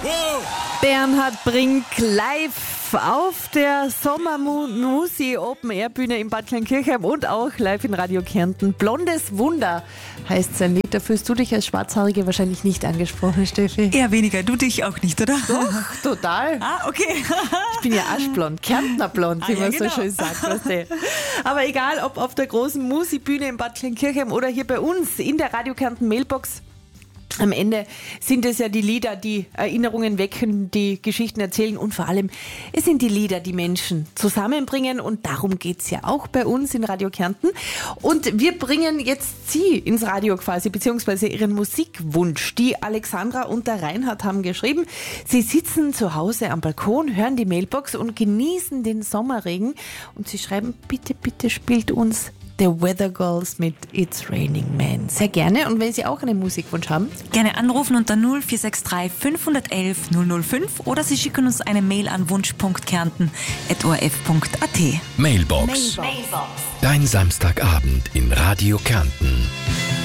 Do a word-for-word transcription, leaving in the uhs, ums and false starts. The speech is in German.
Bernhard Brink live auf der Sommermusi Open Air Bühne in Bad Kleinkirchheim und auch live in Radio Kärnten. Blondes Wunder heißt sein Lied. Da fühlst du dich als Schwarzhaarige wahrscheinlich nicht angesprochen, Steffi. Eher weniger, du dich auch nicht, oder? Doch, total. Ah, okay. Ich bin ja aschblond, Kärntnerblond, wie Ah, ja, man genau. so schön sagt. Weißt du. Aber egal, ob auf der großen Musi-Bühne in Bad Kleinkirchheim oder hier bei uns in der Radio Kärnten Mailbox, am Ende sind es ja die Lieder, die Erinnerungen wecken, die Geschichten erzählen und vor allem, es sind die Lieder, die Menschen zusammenbringen und darum geht's ja auch bei uns in Radio Kärnten. Und wir bringen jetzt Sie ins Radio quasi, beziehungsweise Ihren Musikwunsch. Die Alexandra und der Reinhard haben geschrieben, sie sitzen zu Hause am Balkon, hören die Mailbox und genießen den Sommerregen und sie schreiben, bitte, bitte spielt uns The Weather Girls mit It's Raining Men. Sehr gerne. Und wenn Sie auch einen Musikwunsch haben, Gerne anrufen unter null vier sechs drei fünf eins eins null null fünf oder Sie schicken uns eine Mail an wunsch punkt kärnten at o r f punkt a t. Mailbox. Mailbox. Dein Samstagabend in Radio Kärnten.